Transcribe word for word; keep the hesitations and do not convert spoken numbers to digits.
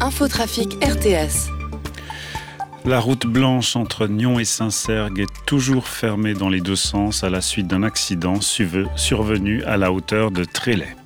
Infotrafic R T S. La route blanche entre Nyons et Saint-Cergue est toujours fermée dans les deux sens à la suite d'un accident survenu à la hauteur de Trélay.